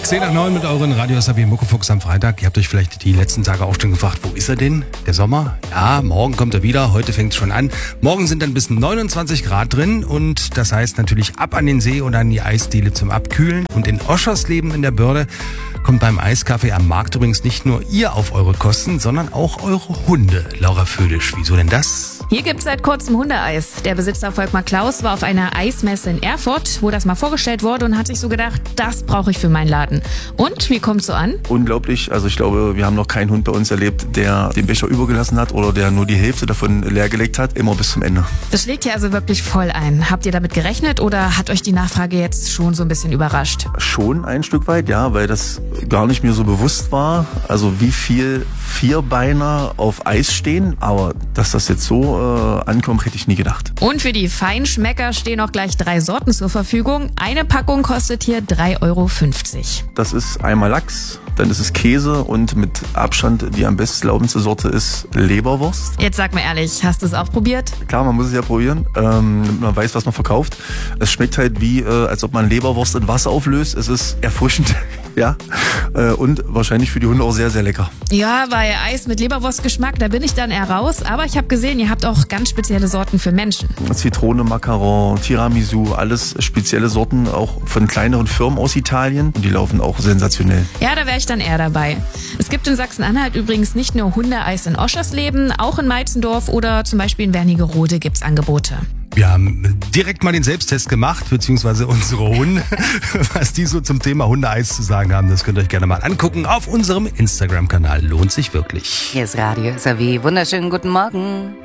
10 nach 9 mit euren Radio SAW Muckefuchs am Freitag. Ihr habt euch vielleicht die letzten Tage auch schon gefragt, wo ist er denn? Der Sommer? Ja, morgen kommt er wieder. Heute fängt es schon an. Morgen sind dann bis 29 Grad drin und das heißt natürlich ab an den See oder an die Eisdiele zum Abkühlen. Und in Oschersleben in der Börde kommt beim Eiscafé am Markt übrigens nicht nur ihr auf eure Kosten, sondern auch eure Hunde. Laura Födisch, wieso denn das? Hier gibt's seit kurzem Hundeeis. Der Besitzer Volkmar Klaus war auf einer Eismesse in Erfurt, wo das mal vorgestellt wurde und hat sich so gedacht, das brauche ich für meinen Laden. Und, wie kommt's so an? Unglaublich. Also ich glaube, wir haben noch keinen Hund bei uns erlebt, der den Becher übergelassen hat oder der nur die Hälfte davon leergelegt hat. Immer bis zum Ende. Das schlägt hier also wirklich voll ein. Habt ihr damit gerechnet oder hat euch die Nachfrage jetzt schon so ein bisschen überrascht? Schon ein Stück weit, ja, weil das gar nicht mir so bewusst war. Also wie viel Vierbeiner auf Eis stehen. Aber dass das jetzt so ankommt, hätte ich nie gedacht. Und für die Feinschmecker stehen auch gleich 3 Sorten zur Verfügung. Eine Packung kostet hier 3,50 Euro. Das ist einmal Lachs, dann ist es Käse und mit Abstand die am bestlaufendste Sorte ist Leberwurst. Jetzt sag mal ehrlich, hast du es auch probiert? Klar, man muss es ja probieren, damit man weiß, was man verkauft. Es schmeckt halt wie, als ob man Leberwurst in Wasser auflöst. Es ist erfrischend, ja, und wahrscheinlich für die Hunde auch sehr, sehr lecker. Ja, bei Eis mit Leberwurstgeschmack, da bin ich dann eher raus. Aber ich habe gesehen, ihr habt auch ganz spezielle Sorten für Menschen. Zitrone, Macaron, Tiramisu, alles spezielle Sorten, auch von kleineren Firmen aus Italien. Und die laufen auch sensationell. Ja, da wäre ich dann eher dabei. Es gibt in Sachsen-Anhalt übrigens nicht nur Hundeeis in Oschersleben, auch in Meitzendorf oder zum Beispiel in Wernigerode gibt's Angebote. Wir haben direkt mal den Selbsttest gemacht, beziehungsweise unsere Hunde. Was die so zum Thema Hundeeis zu sagen haben, das könnt ihr euch gerne mal angucken auf unserem Instagram-Kanal. Lohnt sich wirklich. Hier ist Radio SAW. Wunderschönen guten Morgen.